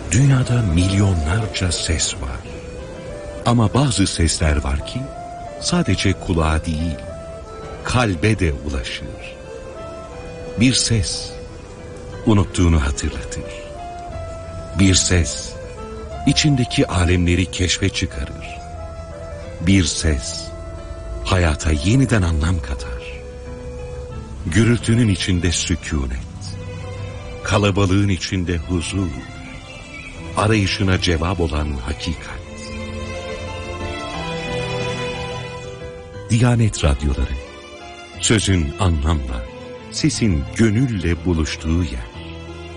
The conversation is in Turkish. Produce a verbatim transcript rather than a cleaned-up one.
Dünyada milyonlarca ses var. Ama bazı sesler var ki sadece kulağa değil, kalbe de ulaşır. Bir ses unuttuğunu hatırlatır. Bir ses içindeki alemleri keşfe çıkarır. Bir ses hayata yeniden anlam katar. Gürültünün içinde sükûnet, kalabalığın içinde huzur, arayışına cevap olan hakikat. Diyanet Radyoları, sözün anlamla, sesin gönülle buluştuğu yer.